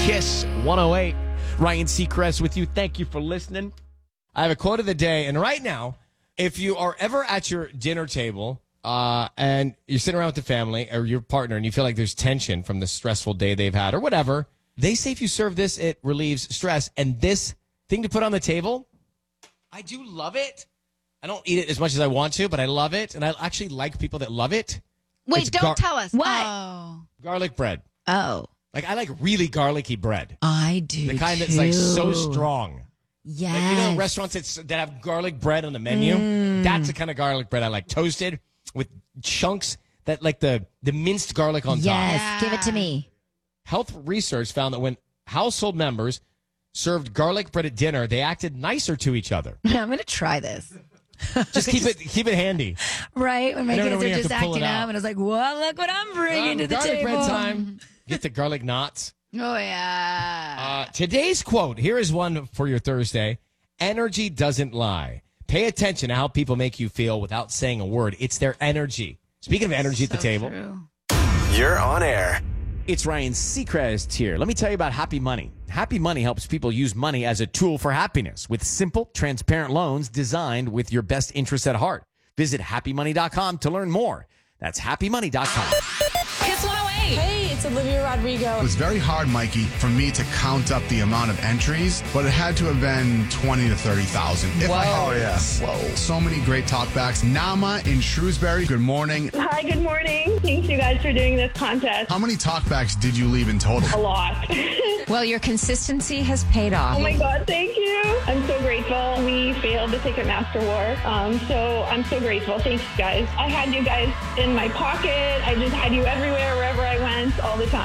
Kiss 108. Ryan Seacrest with you. Thank you for listening. I have a quote of the day. And right now, if you are ever at your dinner table and you're sitting around with the family or your partner and you feel like there's tension from the stressful day they've had or whatever, they say if you serve this, it relieves stress. And this thing to put on the table, I do love it. I don't eat it as much as I want to, but I love it. And I actually like people that love it. Wait, don't tell us. What? Oh. Garlic bread. Oh, Like, I like really garlicky bread. I do The kind too. that's like so strong. Yes. Like, you know, restaurants that have garlic bread on the menu? That's the kind of garlic bread I like. Toasted with chunks that like the minced garlic on top. Yes, give it to me. Health research found that when household members served garlic bread at dinner, they acted nicer to each other. I'm going to try this. Just keep it handy. Right? When my I never know kids when are you have just to pull acting it up, out. and I was like, well, look what I'm bringing to the garlic table. bread time. Get the garlic knots. Oh, yeah. Today's quote, here is one for your Thursday. Energy doesn't lie. Pay attention to how people make you feel without saying a word. It's their energy. Speaking of energy at the table, True. You're on air. it's Ryan Seacrest here. Let me tell you about Happy Money. Happy Money helps people use money as a tool for happiness with simple, transparent loans designed with your best interests at heart. Visit happymoney.com to learn more. That's happymoney.com. Kiss 108. Hey, it's Olivia Rodrigo. It was very hard, Mikey, for me to count up the amount of entries, but it had to have been 20 to 30,000. Oh, yes. So many great talkbacks. Nama in Shrewsbury, good morning. Hi, good morning. Thanks you guys for doing this contest. How many talkbacks did you leave in total? A lot. Well, your consistency has paid off. Oh my God, thank you. I'm so grateful. We failed the Ticketmaster war, so I'm so grateful. Thanks, guys. I had you guys in my pocket. I just had you everywhere, wherever I went, all the time.